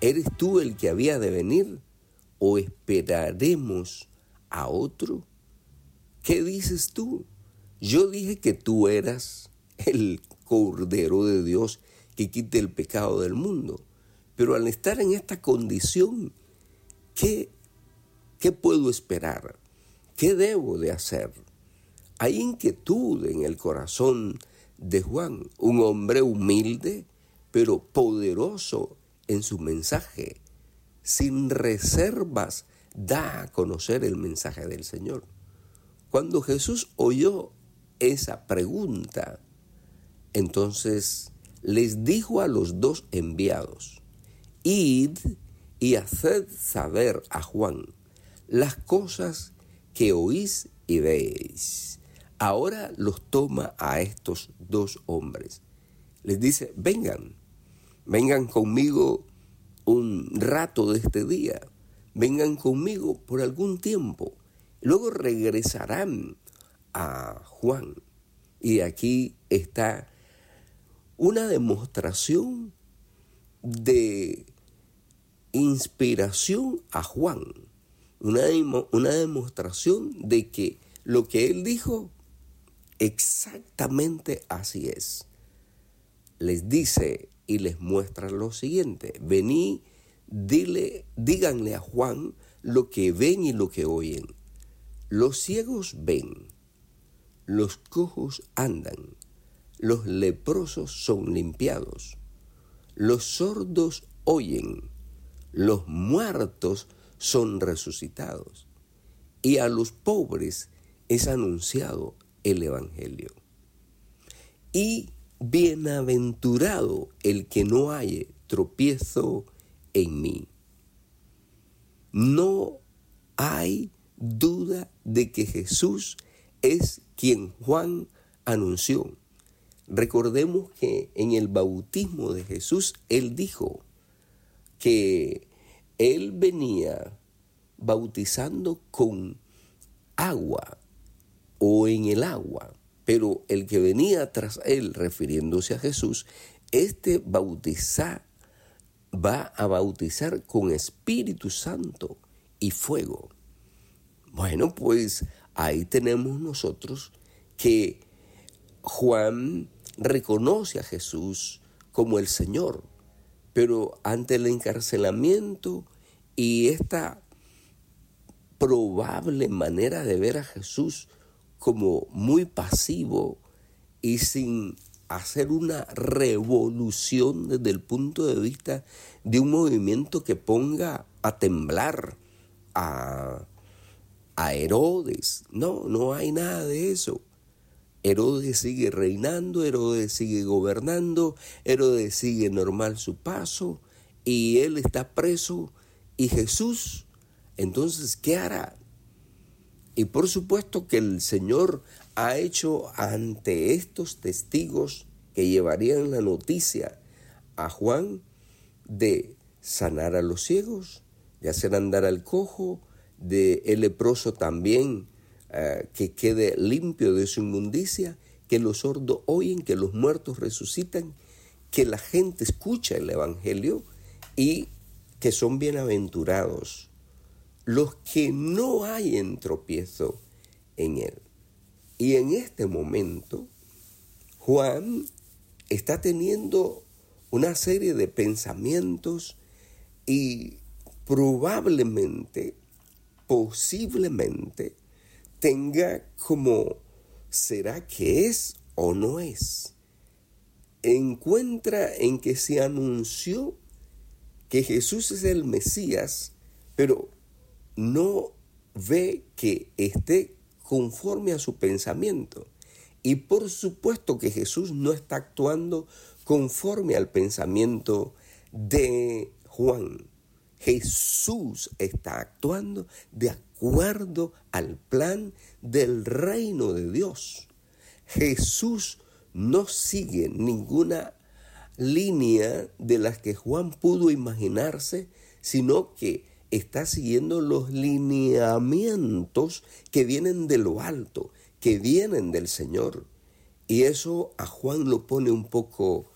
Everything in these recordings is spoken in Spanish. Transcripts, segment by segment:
¿Eres tú el que había de venir o esperaremos a otro? ¿Qué dices tú? Yo dije que tú eras el Cordero de Dios que quite el pecado del mundo. Pero al estar en esta condición, ¿qué puedo esperar? ¿Qué debo de hacer? Hay inquietud en el corazón de Juan, un hombre humilde, pero poderoso en su mensaje. Sin reservas da a conocer el mensaje del Señor. Cuando Jesús oyó esa pregunta, entonces les dijo a los dos enviados: id y haced saber a Juan las cosas que oís y veis. Ahora los toma a estos dos hombres. Les dice: vengan conmigo un rato de este día, vengan conmigo por algún tiempo. Luego regresarán a Juan. Y aquí está una demostración de inspiración a Juan. Una demostración de que lo que él dijo, exactamente así es. Les dice y les muestra lo siguiente: vení, díganle a Juan lo que ven y lo que oyen. Los ciegos ven, los cojos andan, los leprosos son limpiados, los sordos oyen, los muertos son resucitados, y a los pobres es anunciado el Evangelio. Y bienaventurado el que no halle tropiezo en mí. No hay duda de que Jesús es quien Juan anunció. Recordemos que en el bautismo de Jesús, él dijo que él venía bautizando con agua o en el agua, pero el que venía tras él, refiriéndose a Jesús, va a bautizar con Espíritu Santo y fuego. Bueno, pues ahí tenemos nosotros que Juan reconoce a Jesús como el Señor, pero ante el encarcelamiento y esta probable manera de ver a Jesús como muy pasivo y sin hacer una revolución desde el punto de vista de un movimiento que ponga a temblar a Herodes. No hay nada de eso. Herodes sigue reinando, Herodes sigue gobernando, Herodes sigue normal su paso y él está preso. ¿Y Jesús? Entonces, ¿qué hará? Y por supuesto que el Señor ha hecho ante estos testigos que llevarían la noticia a Juan de sanar a los ciegos, de hacer andar al cojo, de el leproso también que quede limpio de su inmundicia, que los sordos oyen, que los muertos resucitan, que la gente escucha el Evangelio y que son bienaventurados los que no hayan tropiezo en él. Y en este momento, Juan está teniendo una serie de pensamientos y posiblemente, tenga como, ¿será que es o no es? Encuentra en que se anunció que Jesús es el Mesías, pero no ve que esté conforme a su pensamiento. Y por supuesto que Jesús no está actuando conforme al pensamiento de Juan. Jesús está actuando de acuerdo al plan del reino de Dios. Jesús no sigue ninguna línea de las que Juan pudo imaginarse, sino que está siguiendo los lineamientos que vienen de lo alto, que vienen del Señor. Y eso a Juan lo pone un poco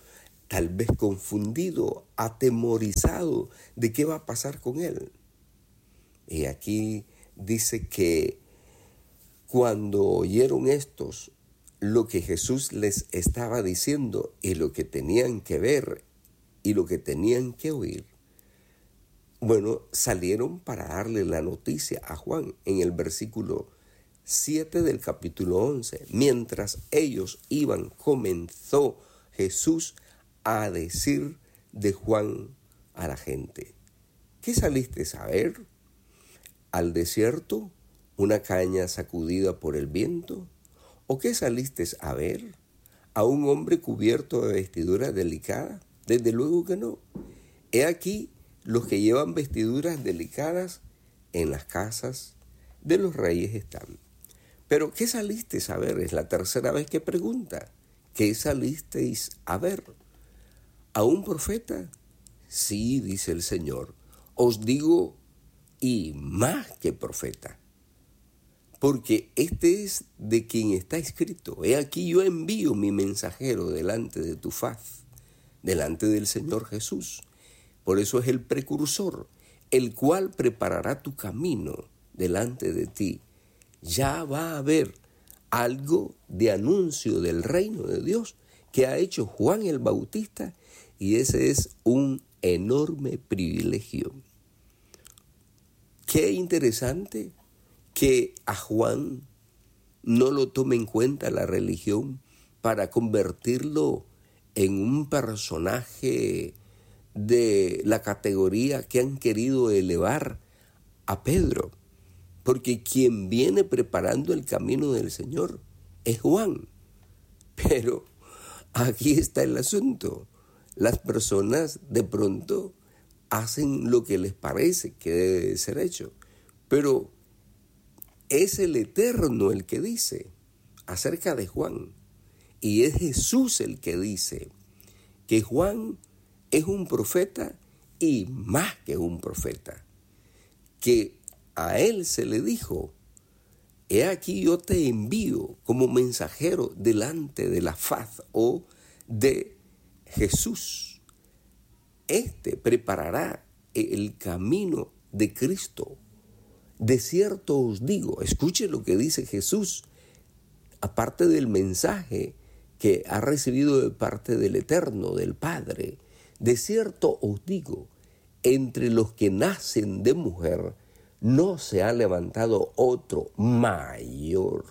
tal vez confundido, atemorizado de qué va a pasar con él. Y aquí dice que cuando oyeron estos lo que Jesús les estaba diciendo y lo que tenían que ver y lo que tenían que oír, bueno, salieron para darle la noticia a Juan en el versículo 7 del capítulo 11. Mientras ellos iban, comenzó Jesús a decir de Juan a la gente: ¿qué saliste a ver? ¿Al desierto una caña sacudida por el viento? ¿O qué saliste a ver? ¿A un hombre cubierto de vestidura delicada? Desde luego que no. He aquí los que llevan vestiduras delicadas en las casas de los reyes están. Pero ¿qué saliste a ver? Es la tercera vez que pregunta. ¿Qué salisteis a ver? ¿A un profeta? Sí, dice el Señor, os digo, y más que profeta. Porque este es de quien está escrito: he aquí yo envío mi mensajero delante de tu faz, delante del Señor Jesús. Por eso es el precursor, el cual preparará tu camino delante de ti. Ya va a haber algo de anuncio del reino de Dios que ha hecho Juan el Bautista, y ese es un enorme privilegio. Qué interesante que a Juan no lo tome en cuenta la religión para convertirlo en un personaje de la categoría que han querido elevar a Pedro, porque quien viene preparando el camino del Señor es Juan. Pero aquí está el asunto: las personas de pronto hacen lo que les parece que debe ser hecho, pero es el Eterno el que dice acerca de Juan, y es Jesús el que dice que Juan es un profeta y más que un profeta, que a él se le dijo: he aquí yo te envío como mensajero delante de la faz o de Jesús. Este preparará el camino de Cristo. De cierto os digo, escuche lo que dice Jesús, aparte del mensaje que ha recibido de parte del Eterno, del Padre. De cierto os digo, entre los que nacen de mujer no se ha levantado otro mayor.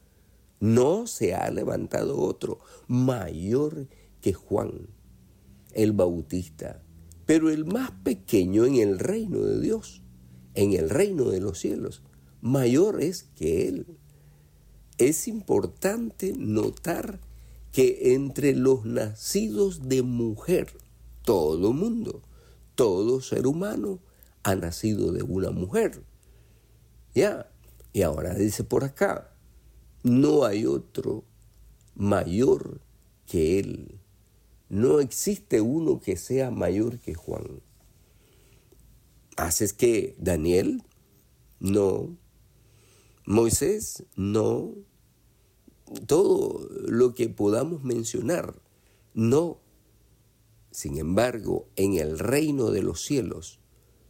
No se ha levantado otro mayor que Juan el Bautista. Pero el más pequeño en el reino de Dios, en el reino de los cielos, mayor es que él. Es importante notar que entre los nacidos de mujer, todo mundo, todo ser humano ha nacido de una mujer. Ya, y ahora dice por acá: no hay otro mayor que él. No existe uno que sea mayor que Juan. ¿Haces que Daniel? No. Moisés, no. Todo lo que podamos mencionar, no. Sin embargo, en el reino de los cielos,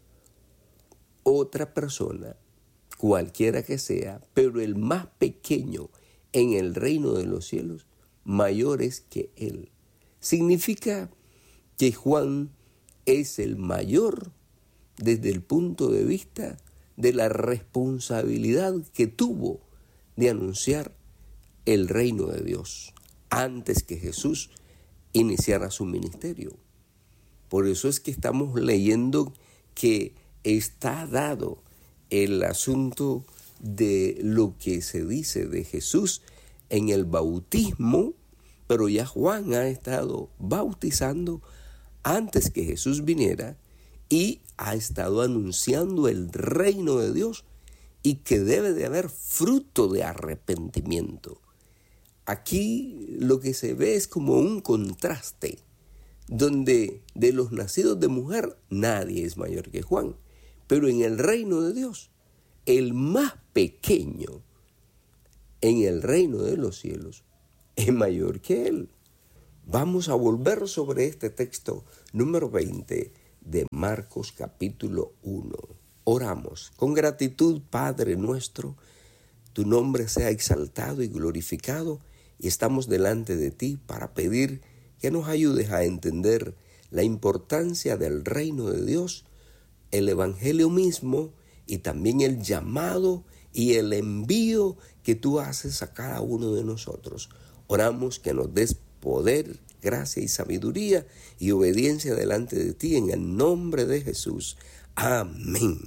otra persona, cualquiera que sea, pero el más pequeño en el reino de los cielos, mayor es que él. Significa que Juan es el mayor desde el punto de vista de la responsabilidad que tuvo de anunciar el reino de Dios antes que Jesús iniciara su ministerio. Por eso es que estamos leyendo que está dado el asunto de lo que se dice de Jesús en el bautismo, pero ya Juan ha estado bautizando antes que Jesús viniera y ha estado anunciando el reino de Dios y que debe de haber fruto de arrepentimiento. Aquí lo que se ve es como un contraste, donde de los nacidos de mujer nadie es mayor que Juan, pero en el reino de Dios, el más pequeño en el reino de los cielos es mayor que él. Vamos a volver sobre este texto número 20 de Marcos capítulo 1. Oramos. Con gratitud, Padre nuestro, tu nombre sea exaltado y glorificado, y estamos delante de ti para pedir que nos ayudes a entender la importancia del reino de Dios, el evangelio mismo y también el llamado y el envío que tú haces a cada uno de nosotros. Oramos que nos des poder, gracia y sabiduría y obediencia delante de ti en el nombre de Jesús. Amén.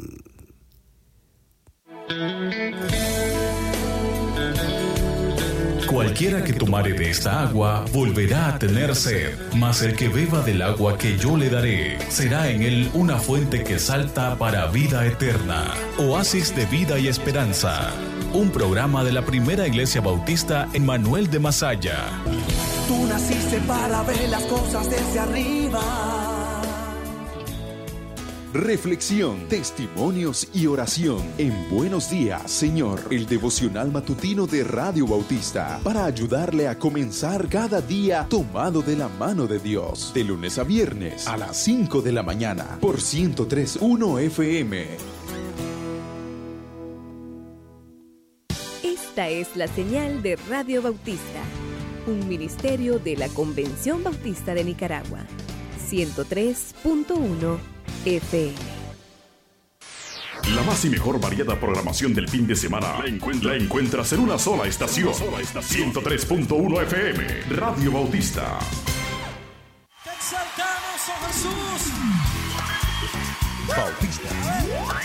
Cualquiera que tomare de esta agua volverá a tener sed, mas el que beba del agua que yo le daré, será en él una fuente que salta para vida eterna. Oasis de vida y esperanza. Un programa de la Primera Iglesia Bautista en Manuel de Masaya. Tú naciste para ver las cosas desde arriba. Reflexión, testimonios y oración en Buenos Días, Señor, el devocional matutino de Radio Bautista, para ayudarle a comenzar cada día tomado de la mano de Dios, de lunes a viernes a las 5 de la mañana por 103.1 FM. Esta es la señal de Radio Bautista, un ministerio de la Convención Bautista de Nicaragua, 103.1 FM. La más y mejor variada programación del fin de semana la encuentras en una sola estación. 103.1 FM, Radio Bautista. Te exaltamos, oh Jesús. Bautista